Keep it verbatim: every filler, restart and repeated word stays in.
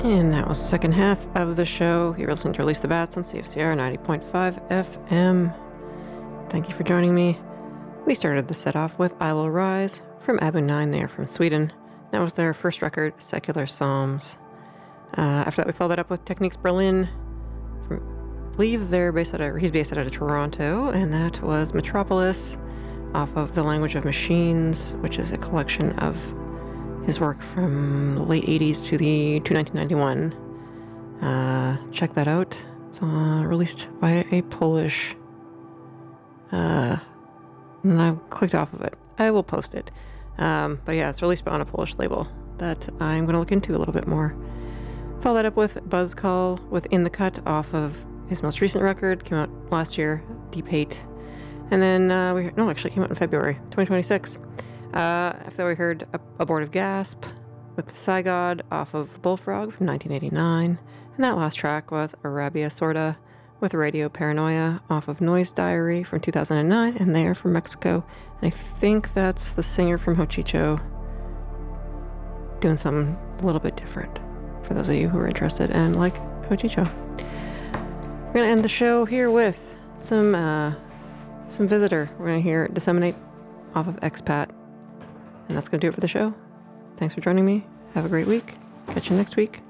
And that was the second half of the show. You're listening to Release the Bats on C F C R ninety point five F M. Thank you for joining me. We started the set off with I Will Rise from Abu nine. They are from Sweden. That was their first record, Secular Psalms. Uh, after that, we followed that up with Techniques Berlin. From, I believe they're based out of, he's based out of Toronto, and that was Metropolis off of The Language of Machines, which is a collection of his work from the late eighties to the to nineteen ninety-one. Uh, check that out. It's uh, released by a Polish. Uh, and I clicked off of it. I will post it. Um, but yeah, it's released on a Polish label that I'm going to look into a little bit more. Follow that up with Buzzcall with In the Cut off of his most recent record. Came out last year, Deep Hate. And then, uh, we no, actually came out in February twenty twenty-six. Uh, after that, we heard Abortive Gasp with the Cygod off of Bullfrog from nineteen eighty-nine. And that last track was Arabia Sorda with Radio Paranoia off of Noise Diary from two thousand nine. And they are from Mexico. And I think that's the singer from Hochicho doing something a little bit different for those of you who are interested and like Hochicho. We're going to end the show here with some, uh, some Visitor. We're going to hear Disseminate off of Expat. And that's going to do it for the show. Thanks for joining me. Have a great week. Catch you next week.